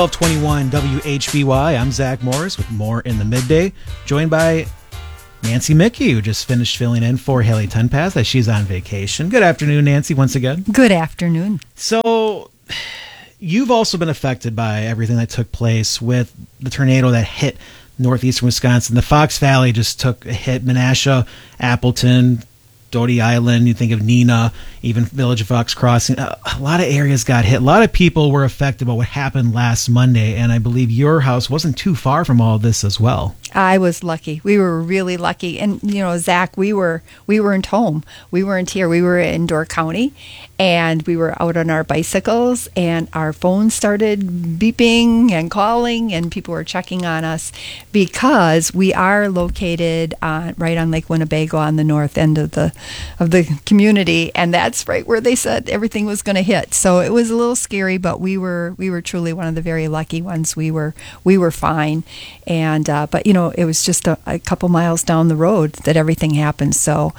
1221 WHBY. I'm Zach Morris with more in the midday, joined by Nancy Mickey, who just finished filling in for Haley Tenpath as she's on vacation. Good afternoon, Nancy, once again. Good afternoon. So, you've also been affected by everything that took place with the tornado that hit northeastern Wisconsin. The Fox Valley just took a hit. Menasha, Appleton, Doty Island, you think of Neenah, even Village of Fox Crossing. A lot of areas got hit. A lot of people were affected by what happened last Monday, and I believe your house wasn't too far from all of this as well. I was lucky. We were really lucky. And, Zach, we weren't home. We weren't here. We were in Door County, and we were out on our bicycles, and our phones started beeping and calling, and people were checking on us because we are located right on Lake Winnebago on the north end of the community, and that's right where they said everything was going to hit. So it was a little scary, but we were truly one of the very lucky ones. We were fine, and but it was just a couple miles down the road that everything happened. So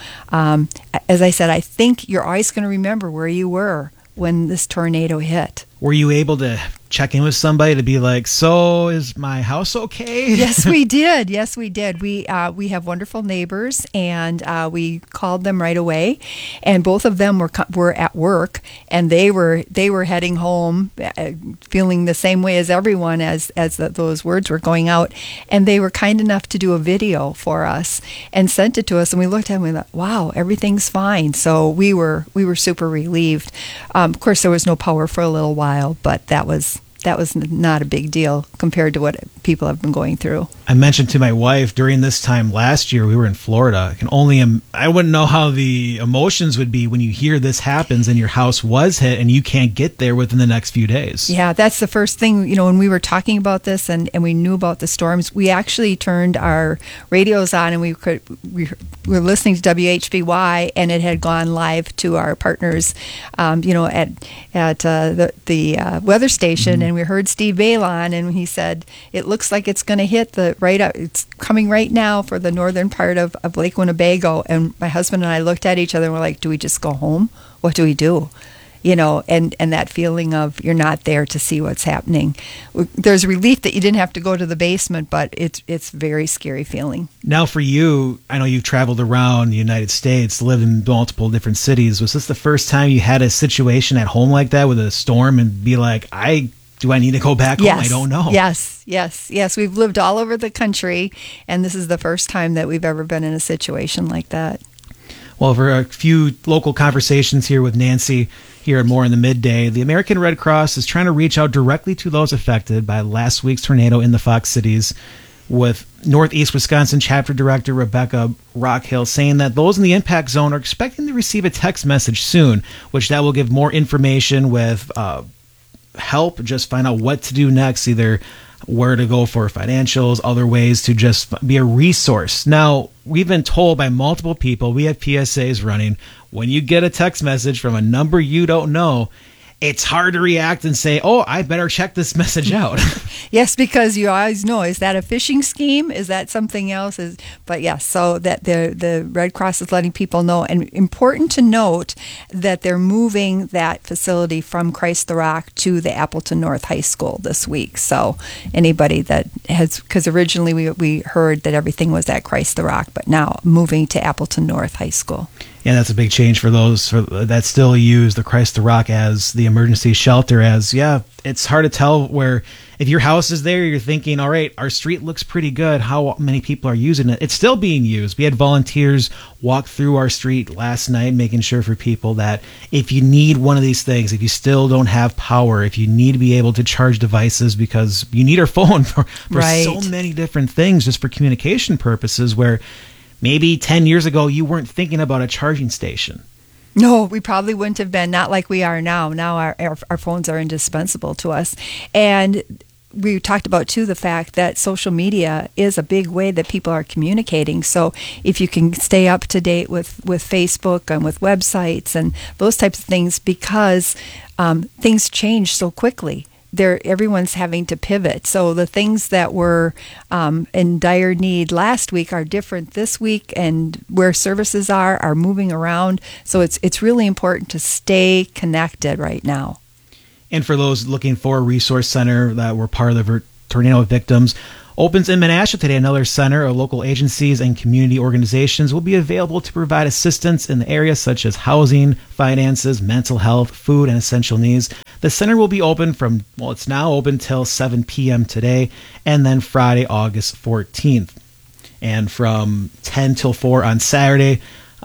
as I said, I think you're always going to remember where you were when this tornado hit. Were you able to check in with somebody to be like, so is my house okay? Yes, we did. Yes, we did. We have wonderful neighbors, and we called them right away. And both of them were at work, and they were heading home, feeling the same way as everyone as those words were going out. And they were kind enough to do a video for us and sent it to us. And we looked at it and we thought, wow, everything's fine. So we were super relieved. Of course, there was no power for a little while, but that was not a big deal compared to what people have been going through. I mentioned to my wife during this time last year, we were in Florida. I wouldn't know how the emotions would be when you hear this happens and your house was hit and you can't get there within the next few days. Yeah, that's the first thing, when we were talking about this and we knew about the storms, we actually turned our radios on and we were listening to WHBY, and it had gone live to our partners, at the weather station. Mm-hmm. And we heard Steve Balon, and he said, it looks like it's going to hit it's coming right now for the northern part of Lake Winnebago. And my husband and I looked at each other and we're like, do we just go home? What do we do? And that feeling of you're not there to see what's happening. There's relief that you didn't have to go to the basement, but it's a very scary feeling. Now for you, I know you've traveled around the United States, lived in multiple different cities. Was this the first time you had a situation at home like that with a storm and be like, do I need to go back home? I don't know. Yes. We've lived all over the country, and this is the first time that we've ever been in a situation like that. Well, for a few local conversations here with Nancy here at More in the Midday, the American Red Cross is trying to reach out directly to those affected by last week's tornado in the Fox Cities, with Northeast Wisconsin Chapter Director Rebecca Rockhill saying that those in the impact zone are expecting to receive a text message soon, which that will give more information with help, just find out what to do next, either where to go for financials, other ways to just be a resource. Now, we've been told by multiple people, we have PSAs running, when you get a text message from a number you don't know, it's hard to react and say, oh, I better check this message out. Yes, because you always know, is that a phishing scheme? Is that something else? But yes, so that the Red Cross is letting people know. And important to note that they're moving that facility from Christ the Rock to the Appleton North High School this week. So anybody that has, because originally we heard that everything was at Christ the Rock, but now moving to Appleton North High School. Yeah, that's a big change for those that still use the Christ the Rock as the emergency shelter. It's hard to tell where, if your house is there, you're thinking, all right, our street looks pretty good. How many people are using it? It's still being used. We had volunteers walk through our street last night, making sure for people that if you need one of these things, if you still don't have power, if you need to be able to charge devices, because you need our phone for right. So many different things, just for communication purposes, where maybe 10 years ago, you weren't thinking about a charging station. No, we probably wouldn't have been, not like we are now. Now our phones are indispensable to us. And we talked about, too, the fact that social media is a big way that people are communicating. So if you can stay up to date with Facebook and with websites and those types of things, because things change so quickly. Everyone's having to pivot. So the things that were in dire need last week are different this week, and where services are moving around. So it's really important to stay connected right now. And for those looking for a resource center that were part of the tornado victims, opens in Menasha today. Another center of local agencies and community organizations will be available to provide assistance in the area such as housing, finances, mental health, food, and essential needs. The center will be open from, it's now open till 7 p.m. today, and then Friday, August 14th. And from 10 till 4 on Saturday,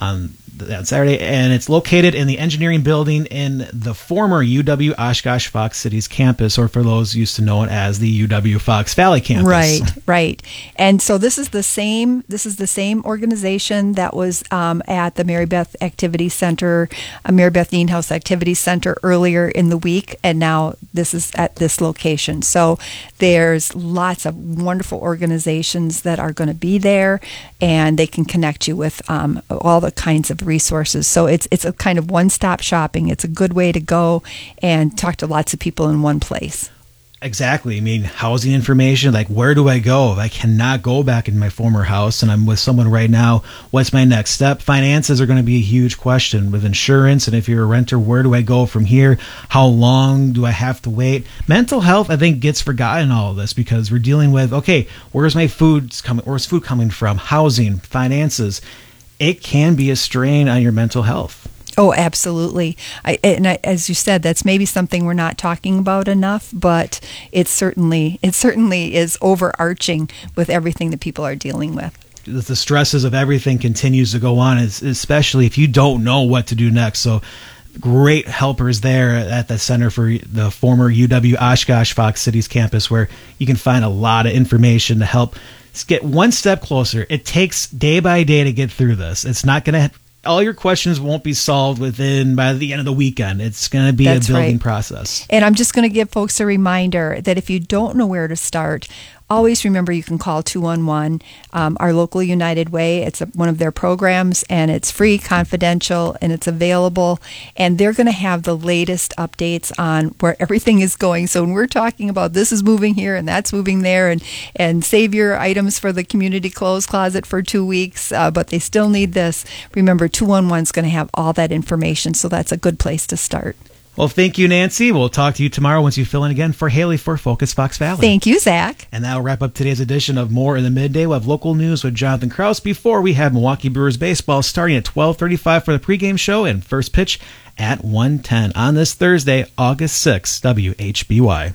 and it's located in the engineering building in the former UW Oshkosh Fox Cities campus, or for those used to know it as the UW Fox Valley campus. Right. And so this is the same organization that was at the Mary Beth Activity Center, Mary Beth Nienhuis Activity Center earlier in the week, and now this is at this location. So there's lots of wonderful organizations that are going to be there, and they can connect you with all the kinds of resources. So it's a kind of one-stop shopping. It's a good way to go and talk to lots of people in one place. Exactly. I mean, housing information, like where do I go? I cannot go back in my former house and I'm with someone right now. What's my next step? Finances are going to be a huge question with insurance. And if you're a renter, where do I go from here? How long do I have to wait? Mental health, I think, gets forgotten in all of this because we're dealing with, okay, where's food coming from? Housing, finances. It can be a strain on your mental health. Oh, absolutely. As you said, that's maybe something we're not talking about enough, but it certainly is overarching with everything that people are dealing with. The stresses of everything continues to go on, especially if you don't know what to do next. So great helpers there at the Center for the former UW Oshkosh Fox Cities campus, where you can find a lot of information to help get one step closer. It takes day by day to get through this. It's not going to, all your questions won't be solved by the end of the weekend. It's going to be a building process. And I'm just going to give folks a reminder that if you don't know where to start, always remember you can call 211, our local United Way. It's one of their programs, and it's free, confidential, and it's available. And they're going to have the latest updates on where everything is going. So when we're talking about this is moving here and that's moving there, and save your items for the community clothes closet for 2 weeks, but they still need this, remember 211 is going to have all that information. So that's a good place to start. Well, thank you, Nancy. We'll talk to you tomorrow once you fill in again for Haley for Focus Fox Valley. Thank you, Zach. And that'll wrap up today's edition of More in the Midday. We'll have local news with Jonathan Kraus before we have Milwaukee Brewers baseball starting at 12:35 for the pregame show and first pitch at 1:10 on this Thursday, August 6th, WHBY.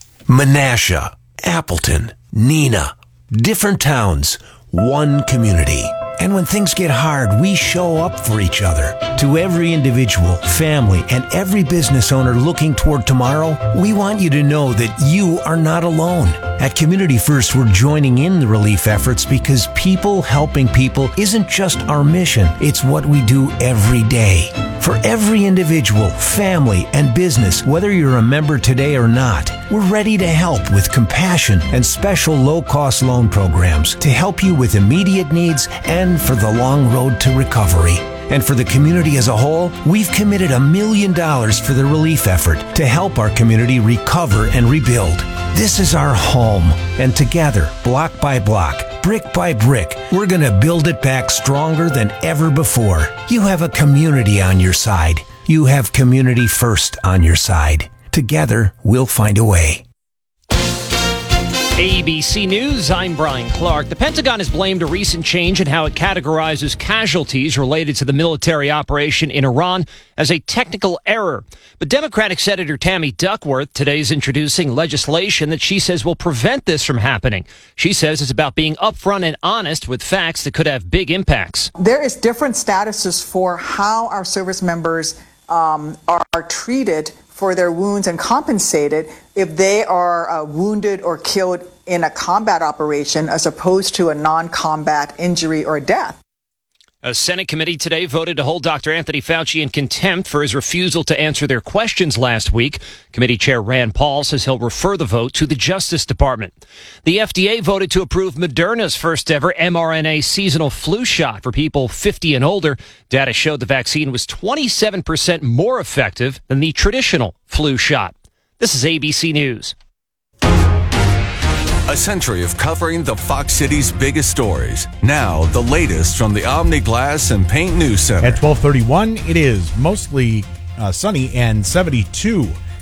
Menasha, Appleton, Neenah, different towns, one community. And when things get hard, we show up for each other. To every individual, family, and every business owner looking toward tomorrow, we want you to know that you are not alone. At Community First, we're joining in the relief efforts because people helping people isn't just our mission, it's what we do every day. For every individual, family, and business, whether you're a member today or not, we're ready to help with compassion and special low-cost loan programs to help you with immediate needs and for the long road to recovery. And for the community as a whole, we've committed $1 million for the relief effort to help our community recover and rebuild. This is our home, and together, block by block, brick by brick, we're going to build it back stronger than ever before. You have a community on your side. You have Community First on your side. Together, we'll find a way. ABC News, I'm Brian Clark. The Pentagon has blamed a recent change in how it categorizes casualties related to the military operation in Iran as a technical error. But Democratic Senator Tammy Duckworth today is introducing legislation that she says will prevent this from happening. She says it's about being upfront and honest with facts that could have big impacts. There is different statuses for how our service members are treated for their wounds and compensated if they are wounded or killed in a combat operation as opposed to a non-combat injury or death. A Senate committee today voted to hold Dr. Anthony Fauci in contempt for his refusal to answer their questions last week. Committee Chair Rand Paul says he'll refer the vote to the Justice Department. The FDA voted to approve Moderna's first ever mRNA seasonal flu shot for people 50 and older. Data showed the vaccine was 27% more effective than the traditional flu shot. This is ABC News. A century of covering the Fox City's biggest stories. Now, the latest from the Omni Glass and Paint News Center. At 12:31, it is mostly sunny and 72.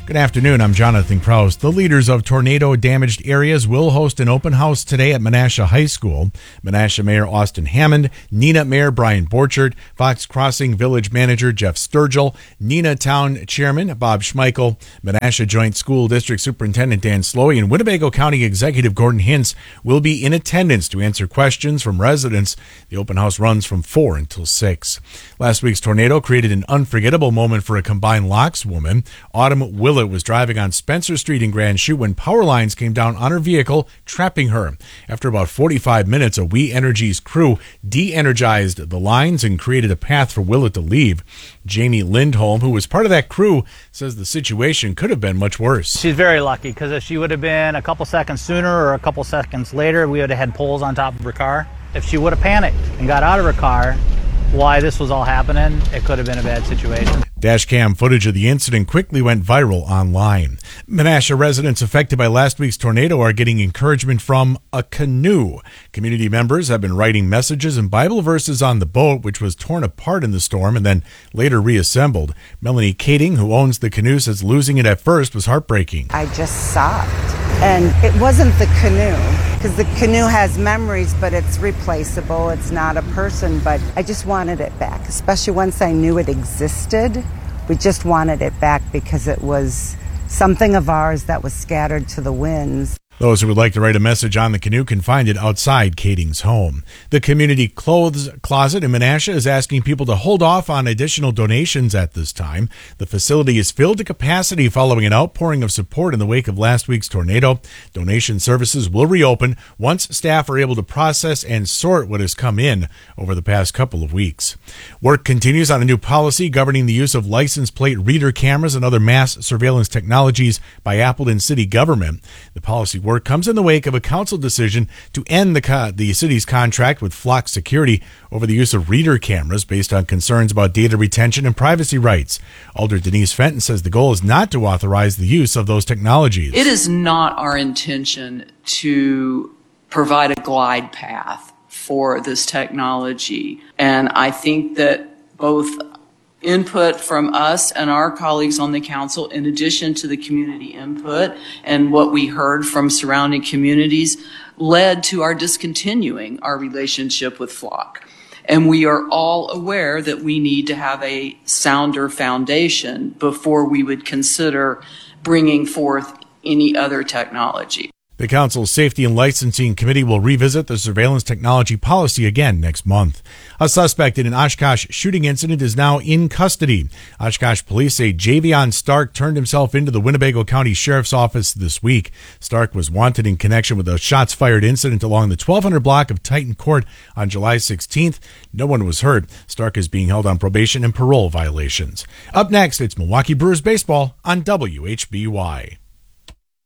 Good afternoon, I'm Jonathan Kraus. The leaders of tornado-damaged areas will host an open house today at Menasha High School. Menasha Mayor Austin Hammond, Neenah Mayor Brian Borchert, Fox Crossing Village Manager Jeff Sturgill, Neenah Town Chairman Bob Schmeichel, Menasha Joint School District Superintendent Dan Slowey, and Winnebago County Executive Gordon Hintz will be in attendance to answer questions from residents. The open house runs from 4 until 6. Last week's tornado created an unforgettable moment for a Combined Locks woman. Autumn Willett was driving on Spencer Street in Grand Chute when power lines came down on her vehicle, trapping her. After about 45 minutes, a We Energies crew de-energized the lines and created a path for Willett to leave. Jamie Lindholm, who was part of that crew, says the situation could have been much worse. She's very lucky because if she would have been a couple seconds sooner or a couple seconds later, we would have had poles on top of her car. If she would have panicked and got out of her car while this was all happening, it could have been a bad situation. Dashcam footage of the incident quickly went viral online. Menasha residents affected by last week's tornado are getting encouragement from a canoe. Community members have been writing messages and Bible verses on the boat, which was torn apart in the storm and then later reassembled. Melanie Kading, who owns the canoe, says losing it at first was heartbreaking. I just sobbed. And it wasn't the canoe, because the canoe has memories, but it's replaceable. It's not a person, but I just wanted it back, especially once I knew it existed. We just wanted it back because it was something of ours that was scattered to the winds. Those who would like to write a message on the canoe can find it outside Kading's home. The Community Clothes Closet in Menasha is asking people to hold off on additional donations at this time. The facility is filled to capacity following an outpouring of support in the wake of last week's tornado. Donation services will reopen once staff are able to process and sort what has come in over the past couple of weeks. Work continues on a new policy governing the use of license plate reader cameras and other mass surveillance technologies by Appleton City government. The policy work comes in the wake of a council decision to end the city's contract with Flock Security over the use of reader cameras based on concerns about data retention and privacy rights. Alder Denise Fenton says the goal is not to authorize the use of those technologies. It is not our intention to provide a glide path for this technology. And I think that both input from us and our colleagues on the council, in addition to the community input and what we heard from surrounding communities, led to our discontinuing our relationship with Flock. And we are all aware that we need to have a sounder foundation before we would consider bringing forth any other technology. The Council's Safety and Licensing Committee will revisit the surveillance technology policy again next month. A suspect in an Oshkosh shooting incident is now in custody. Oshkosh police say Javion Stark turned himself into the Winnebago County Sheriff's Office this week. Stark was wanted in connection with a shots fired incident along the 1200 block of Titan Court on July 16th. No one was hurt. Stark is being held on probation and parole violations. Up next, it's Milwaukee Brewers baseball on WHBY.